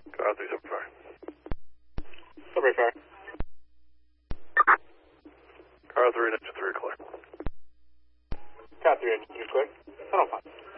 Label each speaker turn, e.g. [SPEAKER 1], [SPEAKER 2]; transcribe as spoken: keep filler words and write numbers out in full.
[SPEAKER 1] Car three seventy-five.
[SPEAKER 2] seventy-five.
[SPEAKER 1] Car three, engine three, clear.
[SPEAKER 2] Car three, engine three, clear. one oh five.